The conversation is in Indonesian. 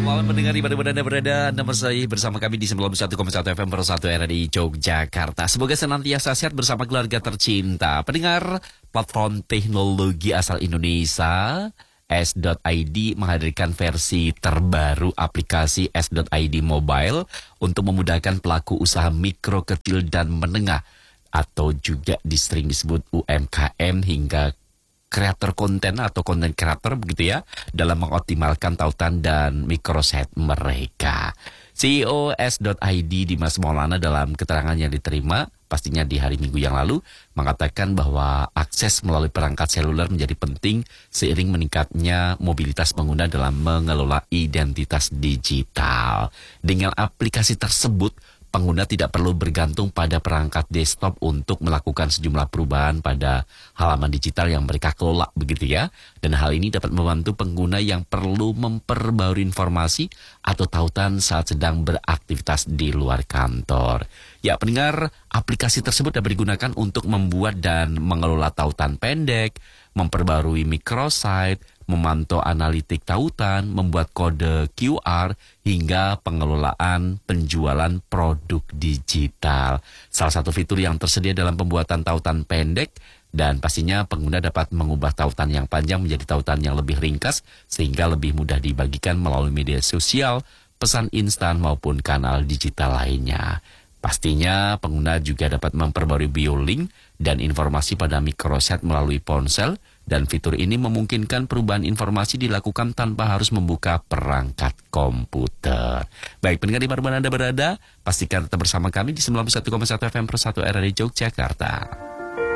malam mendengar di mana Anda berada. Anda masih bersama kami di 91,1 FM per 1 era di Yogyakarta. Semoga senantiasa sehat bersama keluarga tercinta. Pendengar, platform teknologi asal Indonesia S.ID menghadirkan versi terbaru aplikasi S.ID Mobile untuk memudahkan pelaku usaha mikro, kecil, dan menengah atau juga sering disebut UMKM hingga kreator konten atau konten kreator begitu ya dalam mengoptimalkan tautan dan microset mereka. CEO S.ID Dimas Maulana dalam keterangan yang diterima pastinya di hari Minggu yang lalu mengatakan bahwa akses melalui perangkat seluler menjadi penting seiring meningkatnya mobilitas pengguna dalam mengelola identitas digital. Dengan aplikasi tersebut, pengguna tidak perlu bergantung pada perangkat desktop untuk melakukan sejumlah perubahan pada halaman digital yang mereka kelola begitu ya. Dan hal ini dapat membantu pengguna yang perlu memperbarui informasi atau tautan saat sedang beraktivitas di luar kantor. Ya, pendengar, aplikasi tersebut dapat digunakan untuk membuat dan mengelola tautan pendek, memperbarui microsite, memantau analitik tautan, membuat kode QR, hingga pengelolaan penjualan produk digital. Salah satu fitur yang tersedia dalam pembuatan tautan pendek, dan pastinya pengguna dapat mengubah tautan yang panjang menjadi tautan yang lebih ringkas, sehingga lebih mudah dibagikan melalui media sosial, pesan instan maupun kanal digital lainnya. Pastinya pengguna juga dapat memperbarui biolink dan informasi pada microset melalui ponsel, dan fitur ini memungkinkan perubahan informasi dilakukan tanpa harus membuka perangkat komputer. Baik, pendengar di mana Anda berada, pastikan tetap bersama kami di 91,1 FM per 1 era di Yogyakarta.